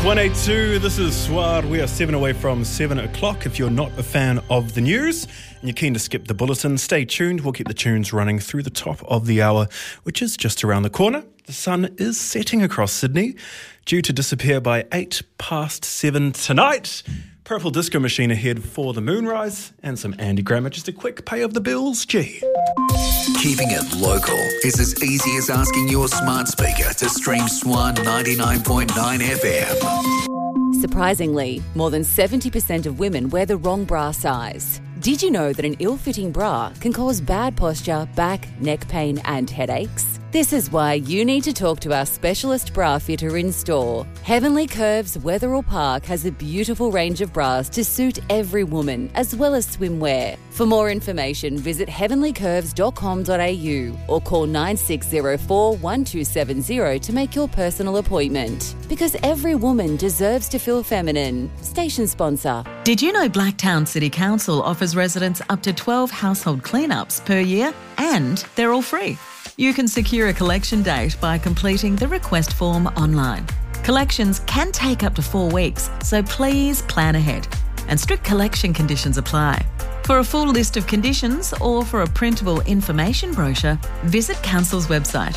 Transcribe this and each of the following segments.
182, this is Swad. We are 7 away from 7 o'clock. If you're not a fan of the news and you're keen to skip the bulletin, stay tuned. We'll keep the tunes running through the top of the hour, which is just around the corner. The sun is setting across Sydney, due to disappear by 7:08 tonight. Purple Disco Machine ahead for the moonrise and some Andy Grammer. Just a quick pay of the bills, gee. Keeping it local is as easy as asking your smart speaker to stream Swan 99.9 FM. Surprisingly, more than 70% of women wear the wrong bra size. Did you know that an ill-fitting bra can cause bad posture, back, neck pain and headaches? This is why you need to talk to our specialist bra fitter in store. Heavenly Curves Wetherill Park has a beautiful range of bras to suit every woman, as well as swimwear. For more information, visit heavenlycurves.com.au or call 9604 1270 to make your personal appointment. Because every woman deserves to feel feminine. Station sponsor. Did you know Blacktown City Council offers residents up to 12 household cleanups per year, and they're all free? You can secure a collection date by completing the request form online. Collections can take up to 4 weeks, so please plan ahead. And strict collection conditions apply. For a full list of conditions or for a printable information brochure, visit Council's website,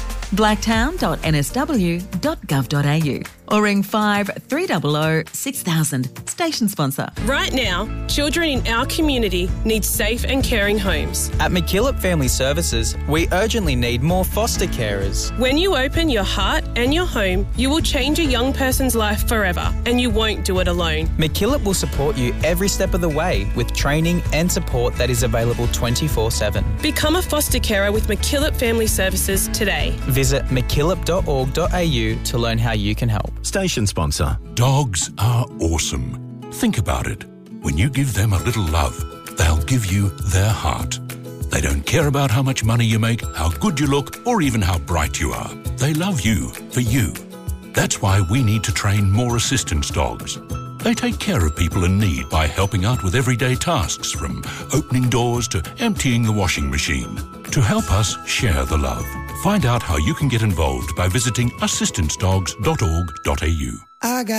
blacktown.nsw.gov.au or ring 5300 6000. Station sponsor. Right now, children in our community need safe and caring homes. At McKillop Family Services, we urgently need more foster carers. When you open your heart and your home, you will change a young person's life forever, and you won't do it alone. McKillop will support you every step of the way with training and support that is available 24/7. Become a foster carer with McKillop Family Services today. Visit mckillop.org.au to learn how you can help. Station sponsor. Dogs are awesome. Think about it. When you give them a little love, they'll give you their heart. They don't care about how much money you make, how good you look, or even how bright you are. They love you for you. That's why we need to train more assistance dogs. They take care of people in need by helping out with everyday tasks, from opening doors to emptying the washing machine. To help us share the love, find out how you can get involved by visiting assistancedogs.org.au.